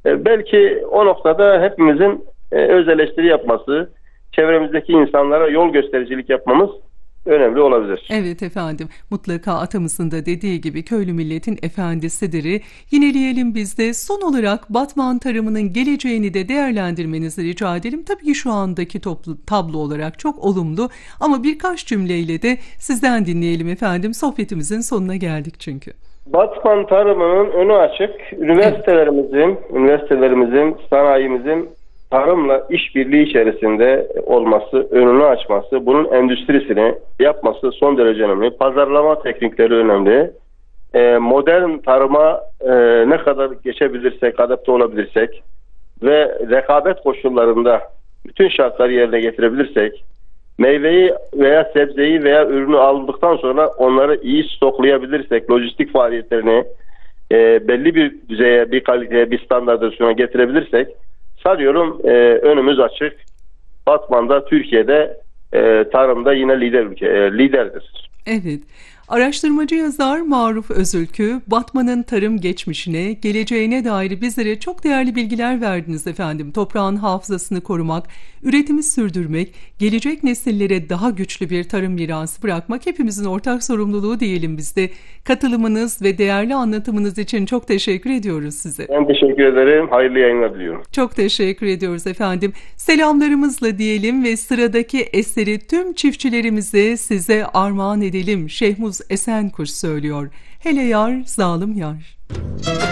Belki o noktada hepimizin öz eleştiri yapması, çevremizdeki insanlara yol göstericilik yapmamız önemli olabilir. Evet efendim, mutlaka atamızın da dediği gibi köylü milletin efendisidir. Yineleyelim biz de. Son olarak Batman tarımının geleceğini de değerlendirmenizi rica edelim. Tabii ki şu andaki tablo olarak çok olumlu ama birkaç cümleyle de sizden dinleyelim efendim. Sohbetimizin sonuna geldik çünkü. Batman tarımının önü açık. Üniversitelerimizin, sanayimizin tarımla işbirliği içerisinde olması, önünü açması, bunun endüstrisini yapması son derece önemli. Pazarlama teknikleri önemli. Modern tarıma ne kadar geçebilirsek, adapte olabilirsek ve rekabet koşullarında bütün şartları yerine getirebilirsek, meyveyi veya sebzeyi veya ürünü aldıktan sonra onları iyi stoklayabilirsek, lojistik faaliyetlerini belli bir düzeye, bir kaliteye, bir standartizasyona getirebilirsek, sanıyorum önümüz açık. Batman'da, Türkiye'de tarımda yine liderdir. Evet. Araştırmacı yazar Maruf Özülkü, Batman'ın tarım geçmişine, geleceğine dair bizlere çok değerli bilgiler verdiniz efendim. Toprağın hafızasını korumak, üretimi sürdürmek, gelecek nesillere daha güçlü bir tarım mirası bırakmak hepimizin ortak sorumluluğu diyelim biz de. Katılımınız ve değerli anlatımınız için çok teşekkür ediyoruz size. Ben teşekkür ederim. Hayırlı yayınlar diliyorum. Çok teşekkür ediyoruz efendim. Selamlarımızla diyelim ve sıradaki eseri tüm çiftçilerimize size armağan edelim. Şehmuz Esenkuş söylüyor. Hele yar, zalim yar.